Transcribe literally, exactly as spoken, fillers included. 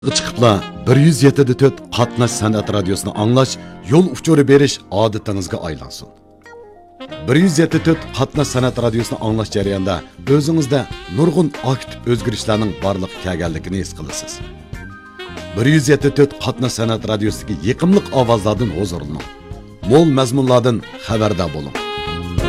Chiqibla bir yuz yetti nokta to'rt qatnash san'at radiosini anglash, yo'l uchuri berish odatingizga aylansin. bir yuz yetti nokta to'rt qatnash san'at radiosini anglash jarayonida o'zingizda nurg'un aktiv o'zgarishlarning borliq kelganligini his qilasiz. bir yuz yetti nokta to'rt qatnash san'at radiosidagi yiqimliq ovozlardan huzurlaning. Mo'l mazmunlardan xabardor bo'ling.